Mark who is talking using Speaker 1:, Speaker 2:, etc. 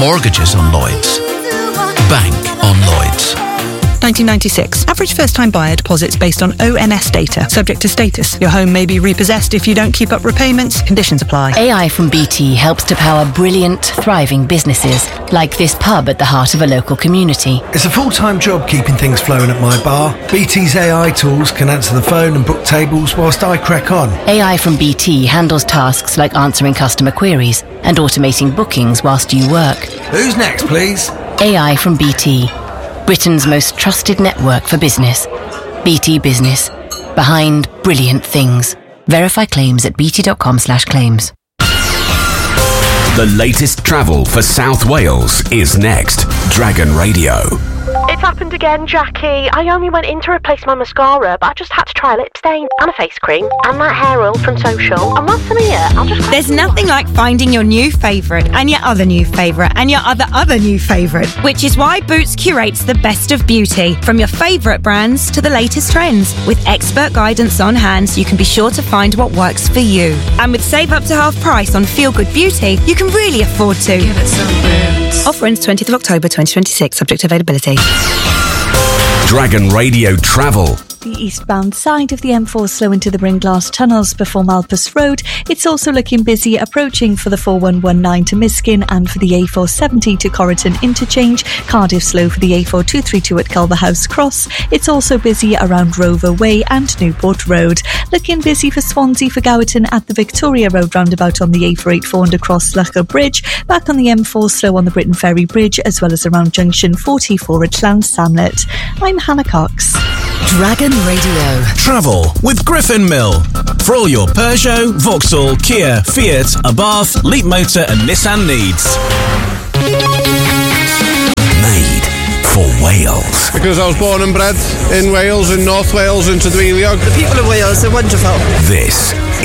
Speaker 1: Mortgages on Lloyds. Bank on Lloyds.
Speaker 2: 1996. Average first-time buyer deposits based on ONS data. Subject to status. Your home may be repossessed if you don't keep up repayments. Conditions apply.
Speaker 3: AI from BT helps to power brilliant, thriving businesses, like this pub at the heart of a local community.
Speaker 4: It's a full-time job keeping things flowing at my bar. BT's AI tools can answer the phone and book tables whilst I crack on.
Speaker 3: AI from BT handles tasks like answering customer queries and automating bookings whilst you work.
Speaker 4: Who's next, please?
Speaker 3: AI from BT. Britain's most trusted network for business. BT Business. Behind brilliant things. Verify claims at bt.com/claims.
Speaker 5: The latest travel for South Wales is next. Dragon Radio.
Speaker 6: It's happened again, Jackie. I only went in to replace my mascara, but I just had to try a lip stain and a face cream and that hair oil from Social. And once I'm here, I'll just...
Speaker 7: There's nothing like finding your new favourite and your other new favourite and your other new favourite, which is why Boots curates the best of beauty, from your favourite brands to the latest trends. With expert guidance on hand, so you can be sure to find what works for you. And with save up to half price on Feel Good Beauty, you can really afford to.
Speaker 8: Give it some Boots.
Speaker 2: Offer ends 20th of October 2026, subject to availability.
Speaker 5: Dragon Radio Travel.
Speaker 9: The eastbound side of the M4 slow into the Bringlass tunnels before Malpas Road. It's also looking busy approaching for the 4119 to Miskin and for the A470 to Corriton interchange. Cardiff slow for the A4232 at Culverhouse Cross. It's also busy around Rover Way and Newport Road. Looking busy for Swansea for Gowerton at the Victoria Road roundabout on the A484 and across Lucker Bridge. Back on the M4 slow on the Britain Ferry Bridge as well as around junction 44 at Llansamlet. I'm Hannah Cox.
Speaker 10: Dragon Radio.
Speaker 11: Travel with Griffin Mill. For all your Peugeot, Vauxhall, Kia, Fiat, Abarth, Leap Motor and Nissan needs.
Speaker 5: Made for Wales.
Speaker 12: Because I was born and bred in Wales, in North Wales, in Tudwiliog.
Speaker 13: The people of Wales are wonderful.
Speaker 5: This